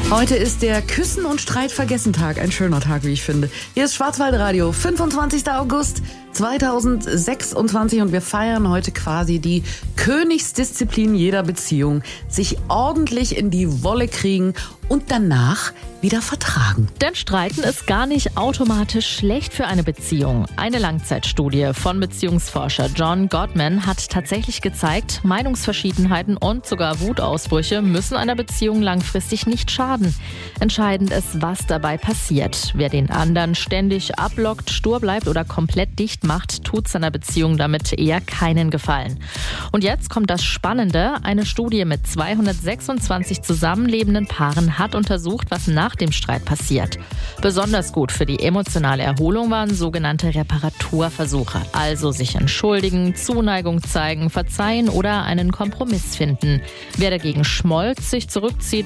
Heute ist der Küssen- und Streitvergessen-Tag. Ein schöner Tag, wie ich finde. Hier ist Schwarzwaldradio, 25. August 2026 und wir feiern heute quasi die Königsdisziplin jeder Beziehung. Sich ordentlich in die Wolle kriegen und danach wieder vertragen. Denn Streiten ist gar nicht automatisch schlecht für eine Beziehung. Eine Langzeitstudie von Beziehungsforscher John Gottman hat tatsächlich gezeigt, Meinungsverschiedenheiten und sogar Wutausbrüche müssen einer Beziehung langfristig nicht schaden. Entscheidend ist, was dabei passiert. Wer den anderen ständig abblockt, stur bleibt oder komplett dicht macht, tut seiner Beziehung damit eher keinen Gefallen. Und jetzt kommt das Spannende. Eine Studie mit 226 zusammenlebenden Paaren hat untersucht, was nach dem Streit passiert. Besonders gut für die emotionale Erholung waren sogenannte Reparaturversuche. Also sich entschuldigen, Zuneigung zeigen, verzeihen oder einen Kompromiss finden. Wer dagegen schmollt, sich zurückzieht